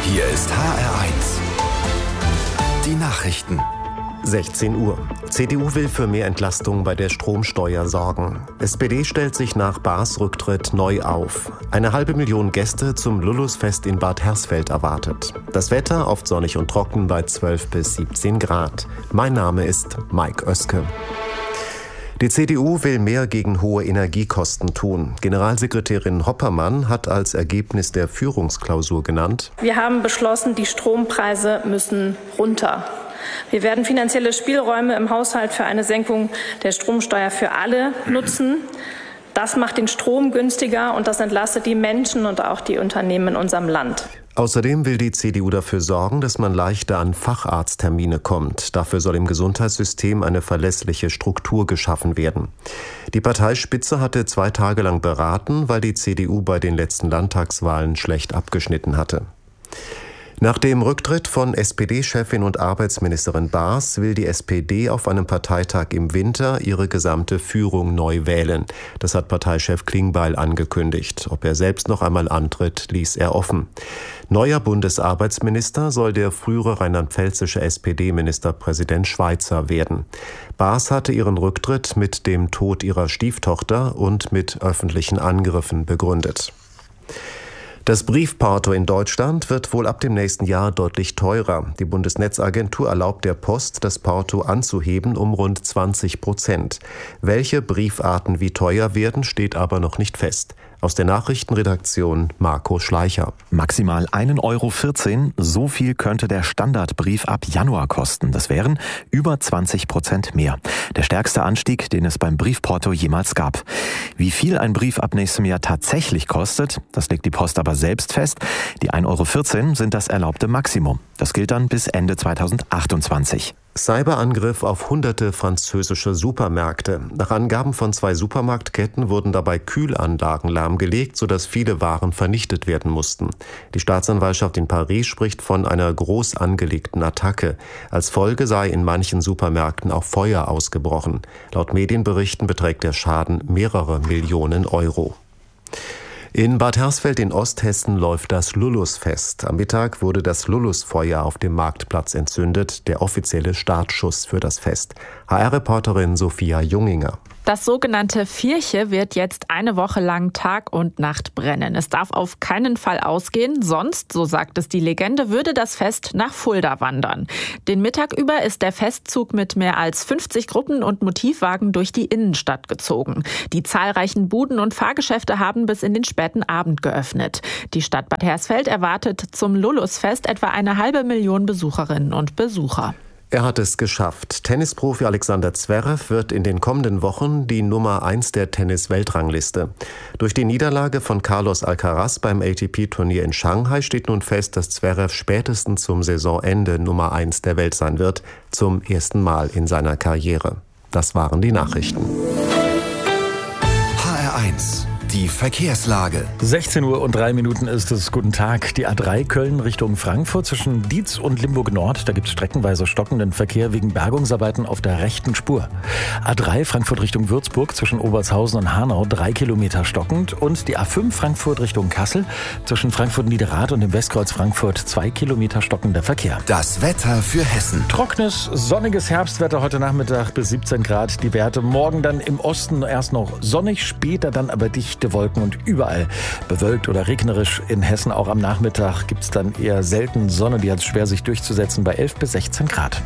Hier ist HR1. Die Nachrichten. 16 Uhr. CDU will für mehr Entlastung bei der Stromsteuer sorgen. SPD stellt sich nach Baas Rücktritt neu auf. 500.000 Gäste zum Lullusfest in Bad Hersfeld erwartet. Das Wetter oft sonnig und trocken bei 12 bis 17 Grad. Mein Name ist Mike Oeske. Die CDU will mehr gegen hohe Energiekosten tun. Generalsekretärin Hoppermann hat als Ergebnis der Führungsklausur genannt: Wir haben beschlossen, die Strompreise müssen runter. Wir werden finanzielle Spielräume im Haushalt für eine Senkung der Stromsteuer für alle nutzen. Das macht den Strom günstiger und das entlastet die Menschen und auch die Unternehmen in unserem Land. Außerdem will die CDU dafür sorgen, dass man leichter an Facharzttermine kommt. Dafür soll im Gesundheitssystem eine verlässliche Struktur geschaffen werden. Die Parteispitze hatte 2 Tage lang beraten, weil die CDU bei den letzten Landtagswahlen schlecht abgeschnitten hatte. Nach dem Rücktritt von SPD-Chefin und Arbeitsministerin Baas will die SPD auf einem Parteitag im Winter ihre gesamte Führung neu wählen. Das hat Parteichef Klingbeil angekündigt. Ob er selbst noch einmal antritt, ließ er offen. Neuer Bundesarbeitsminister soll der frühere rheinland-pfälzische SPD-Ministerpräsident Schweizer werden. Baas hatte ihren Rücktritt mit dem Tod ihrer Stieftochter und mit öffentlichen Angriffen begründet. Das Briefporto in Deutschland wird wohl ab dem nächsten Jahr deutlich teurer. Die Bundesnetzagentur erlaubt der Post, das Porto anzuheben um rund 20%. Welche Briefarten wie teuer werden, steht aber noch nicht fest. Aus der Nachrichtenredaktion Marco Schleicher. Maximal 1,14 €, so viel könnte der Standardbrief ab Januar kosten. Das wären über 20% mehr. Der stärkste Anstieg, den es beim Briefporto jemals gab. Wie viel ein Brief ab nächstem Jahr tatsächlich kostet, das legt die Post aber selbst fest. Die 1,14 € sind das erlaubte Maximum. Das gilt dann bis Ende 2028. Cyberangriff auf hunderte französische Supermärkte. Nach Angaben von 2 Supermarktketten wurden dabei Kühlanlagen lahmgelegt, sodass viele Waren vernichtet werden mussten. Die Staatsanwaltschaft in Paris spricht von einer groß angelegten Attacke. Als Folge sei in manchen Supermärkten auch Feuer ausgebrochen. Laut Medienberichten beträgt der Schaden mehrere Millionen Euro. In Bad Hersfeld in Osthessen läuft das Lullusfest. Am Mittag wurde das Lullusfeuer auf dem Marktplatz entzündet, der offizielle Startschuss für das Fest. HR-Reporterin Sophia Junginger. Das sogenannte Vierche wird jetzt eine Woche lang Tag und Nacht brennen. Es darf auf keinen Fall ausgehen, sonst, so sagt es die Legende, würde das Fest nach Fulda wandern. Den Mittag über ist der Festzug mit mehr als 50 Gruppen und Motivwagen durch die Innenstadt gezogen. Die zahlreichen Buden und Fahrgeschäfte haben bis in den späten Abend geöffnet. Die Stadt Bad Hersfeld erwartet zum Lullusfest etwa 500.000 Besucherinnen und Besucher. Er hat es geschafft. Tennisprofi Alexander Zverev wird in den kommenden Wochen die Nummer 1 der Tennis-Weltrangliste. Durch die Niederlage von Carlos Alcaraz beim ATP-Turnier in Shanghai steht nun fest, dass Zverev spätestens zum Saisonende Nummer 1 der Welt sein wird, zum ersten Mal in seiner Karriere. Das waren die Nachrichten. HR1. Die Verkehrslage. 16:03 Uhr ist es. Guten Tag. Die A3 Köln Richtung Frankfurt zwischen Dietz und Limburg Nord. Da gibt es streckenweise stockenden Verkehr wegen Bergungsarbeiten auf der rechten Spur. A3 Frankfurt Richtung Würzburg zwischen Obertshausen und Hanau 3 Kilometer stockend. Und die A5 Frankfurt Richtung Kassel zwischen Frankfurt Niederrad und dem Westkreuz Frankfurt 2 Kilometer stockender Verkehr. Das Wetter für Hessen. Trockenes, sonniges Herbstwetter heute Nachmittag bis 17 Grad. Die Werte morgen dann im Osten erst noch sonnig, später dann aber dichte Wolken und überall bewölkt oder regnerisch. In Hessen auch am Nachmittag gibt es dann eher selten Sonne, die hat es schwer sich durchzusetzen bei 11 bis 16 Grad.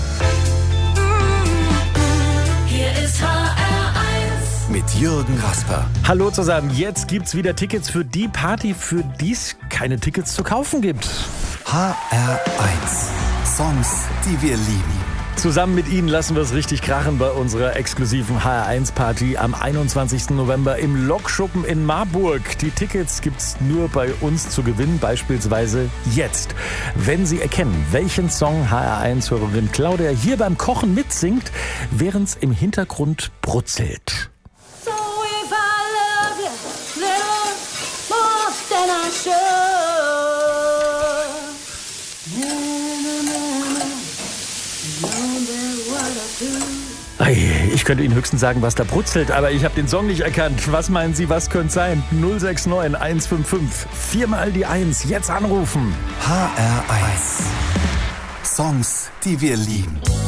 Hier ist HR1 mit Jürgen Rasper. Hallo zusammen, jetzt gibt's wieder Tickets für die Party, für die es keine Tickets zu kaufen gibt. HR1. Songs, die wir lieben. Zusammen mit Ihnen lassen wir es richtig krachen bei unserer exklusiven HR1-Party am 21. November im Lokschuppen in Marburg. Die Tickets gibt's nur bei uns zu gewinnen, beispielsweise jetzt. Wenn Sie erkennen, welchen Song HR1-Hörerin Claudia hier beim Kochen mitsingt, während es im Hintergrund brutzelt. So if I love you little more than I should. Ei, ich Ich könnte Ihnen höchstens sagen, was da brutzelt, aber ich habe den Song nicht erkannt. Was meinen Sie, was könnte sein? 069 155 4 die 1. Jetzt anrufen. HR1. Songs, die wir lieben.